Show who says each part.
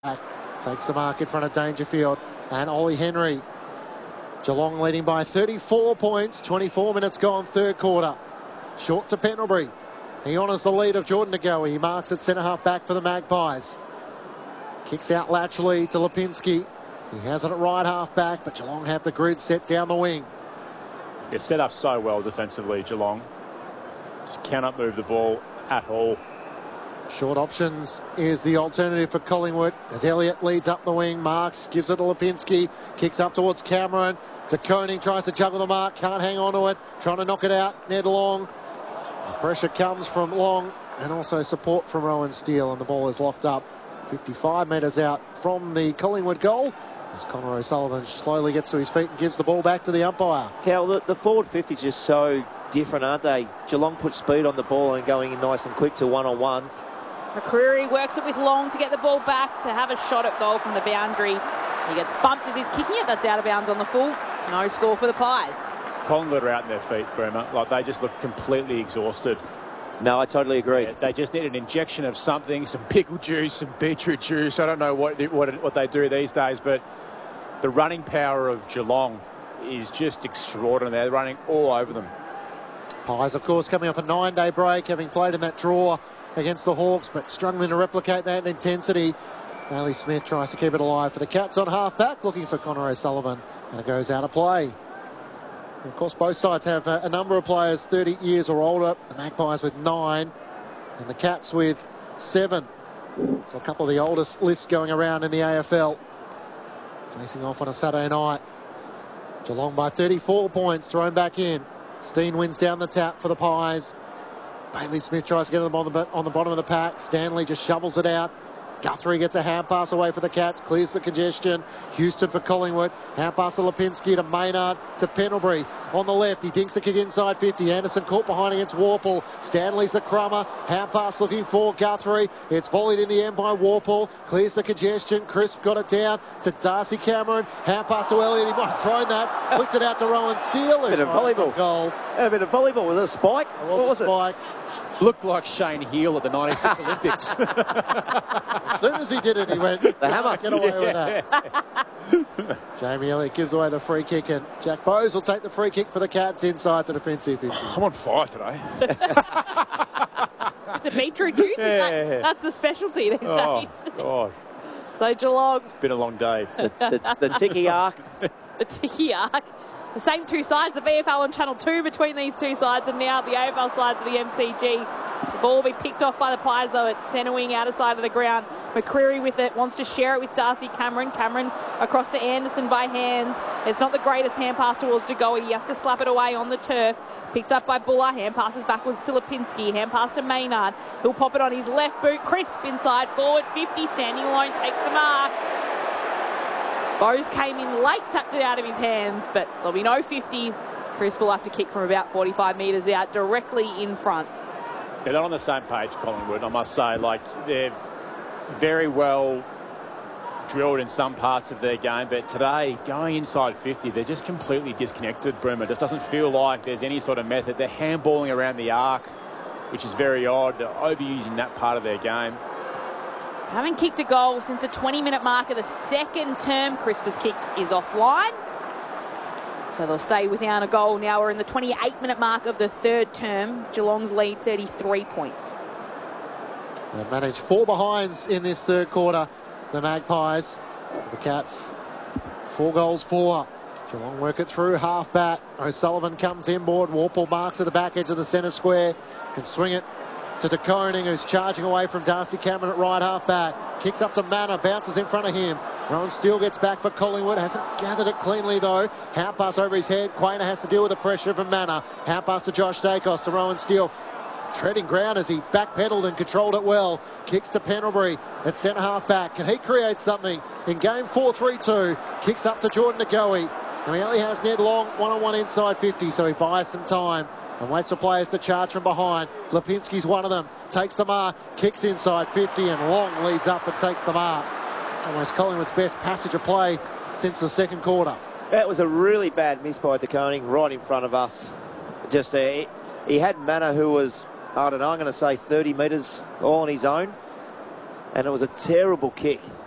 Speaker 1: Takes the mark in front of Dangerfield and Ollie Henry. Geelong leading by 34 points, 24 minutes gone, third quarter. Short to Pendlebury. He honours the lead of Jordan De Goey. He marks at centre-half back for the Magpies. Kicks out laterally to Lipinski. He has it at right half back, but Geelong have the grid set down the wing.
Speaker 2: They're set up so well defensively, Geelong. Just cannot move the ball at all.
Speaker 1: Short options is the alternative for Collingwood as Elliott leads up the wing. Marks gives it to Lipinski. Kicks up towards Cameron. De Koning tries to juggle the mark. Can't hang on to it. Trying to knock it out. Ned Long. The pressure comes from Long and also support from Rowan Steele, and the ball is locked up 55 metres out from the Collingwood goal as Connor O'Sullivan slowly gets to his feet and gives the ball back to the umpire.
Speaker 3: Cal, the forward 50 is just so different, aren't they? Geelong put speed on the ball and going in nice and quick to one-on-ones.
Speaker 4: McCreary works it with Long to get the ball back to have a shot at goal from the boundary. He gets bumped as he's kicking it. That's out of bounds on the full. No score for the Pies.
Speaker 2: Collingwood are out on their feet, Bremer. Like, they just look completely exhausted.
Speaker 3: No, I totally agree.
Speaker 2: Yeah, they just need an injection of something, some pickle juice, some beetroot juice. I don't know what they do these days, but the running power of Geelong is just extraordinary. They're running all over them.
Speaker 1: Pies, of course, coming off a 9-day break, having played in that draw against the Hawks, but struggling to replicate that intensity. Bailey Smith tries to keep it alive for the Cats on half-back, looking for Connor O'Sullivan, and it goes out of play. And of course, both sides have a number of players 30 years or older. The Magpies with 9, and the Cats with 7. So a couple of the oldest lists going around in the AFL. Facing off on a Saturday night. Geelong by 34 points, thrown back in. Steen wins down the tap for the Pies. Bailey Smith tries to get them on the bottom of the pack. Stanley just shovels it out. Guthrie gets a hand pass away for the Cats, clears the congestion. Houston for Collingwood. Hand pass to Lipinski, to Maynard, to Pendlebury. On the left, he dinks a kick inside 50. Anderson caught behind against Warple. Stanley's the crummer. Hand pass looking for Guthrie. It's volleyed in the end by Warple. Clears the congestion. Crisp got it down to Darcy Cameron. Hand pass to Elliott. He might have thrown that. Flicked it out to Rowan Steele.
Speaker 3: A bit of volleyball.
Speaker 1: Goal.
Speaker 3: A bit of volleyball with a spike.
Speaker 1: What was a spike?
Speaker 2: Looked like Shane Heal at the 96 Olympics.
Speaker 1: As soon as he did it, he went, the hammer, get away with that. Jamie Elliott gives away the free kick, and Jack Bowes will take the free kick for the Cats inside the defensive 50.
Speaker 2: I'm on fire today.
Speaker 4: It's a beetroot juice. That's the specialty these days.
Speaker 2: God.
Speaker 4: So Geelong.
Speaker 2: It's been a long day.
Speaker 3: The Tiki arc.
Speaker 4: The Tiki arc. The same two sides, the VFL and Channel 2 between these two sides, and now the AFL sides of the MCG. The ball will be picked off by the Pies, though. It's centre wing, outer side of the ground. McCreary with it, wants to share it with Darcy Cameron. Cameron across to Anderson by hands. It's not the greatest hand pass towards De Goey. He has to slap it away on the turf. Picked up by Buller. Hand passes backwards to Lipinski. Hand pass to Maynard. He'll pop it on his left boot. Crisp inside forward 50. Standing alone takes the mark. Bowes came in late, tapped it out of his hands, but there'll be no 50. Crisp will have to kick from about 45 metres out, directly in front.
Speaker 2: They're not on the same page, Collingwood, I must say. Like, they're very well drilled in some parts of their game, but today, going inside 50, they're just completely disconnected, Bremer. It just doesn't feel like there's any sort of method. They're handballing around the arc, which is very odd. They're overusing that part of their game.
Speaker 4: Haven't kicked a goal since the 20-minute mark of the second term. Crisp's kick is offline. So they'll stay without a goal. Now we're in the 28-minute mark of the third term. Geelong's lead 33 points.
Speaker 1: They've managed 4 behinds in this third quarter, the Magpies. So the Cats, 4 goals for. Geelong work it through, half back. O'Sullivan comes inboard. Warple marks at the back edge of the centre square and swing it to De Koning, who's charging away from Darcy Cameron at right half back. Kicks up to Manor, bounces in front of him. Rowan Steele gets back for Collingwood, hasn't gathered it cleanly though. Hand pass over his head. Quainer has to deal with the pressure from Manor. Hand pass to Josh Dacos, to Rowan Steele. Treading ground as he backpedaled and controlled it well. Kicks to Pendlebury at centre half back. Can he create something in game 4-3-2? Kicks up to Jordan De Goey. And he only has Ned Long one-on-one inside 50, so he buys some time and waits for players to charge from behind. Lipinski's one of them. Takes the mark, kicks inside 50, and Long leads up and takes the mark. Almost Collingwood's best passage of play since the second quarter.
Speaker 3: That was a really bad miss by De Koning right in front of us. Just there. He had Manor, who was, I don't know, I'm going to say 30 metres all on his own. And it was a terrible kick.